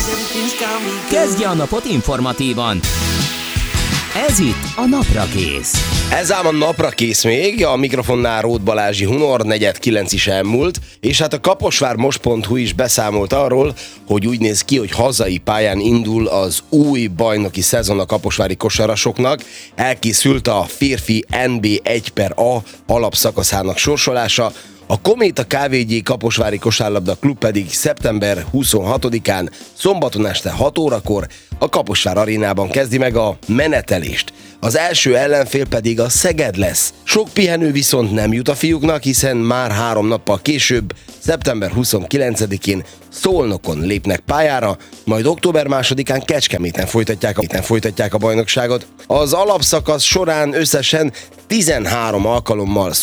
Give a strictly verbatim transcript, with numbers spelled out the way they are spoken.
Kezdje a napot informatívan. Ez itt a Napra Kész. Ez ám a Napra Kész még, a mikrofonnál Róth Balázsi Hunor, negyed kilenc is elmúlt, és hát a kaposvármos pont hu is beszámolt arról, hogy úgy néz ki, hogy hazai pályán indul az új bajnoki szezon a kaposvári kosarasoknak. Elkészült a férfi en bé egy per A alapszakaszának sorsolása, a Kométa ká vé gé Kaposvári Kosárlabda Klub pedig szeptember huszonhatodikán, szombaton este hat órakor a Kaposvár arénában kezdi meg a menetelést. Az első ellenfél pedig a Szeged lesz. Sok pihenő viszont nem jut a fiúknak, hiszen már három nappal később, szeptember huszonkilencedikén Szolnokon lépnek pályára, majd október másodikán Kecskeméten folytatják a, folytatják a bajnokságot. Az alapszakasz során összesen tizenhárom alkalommal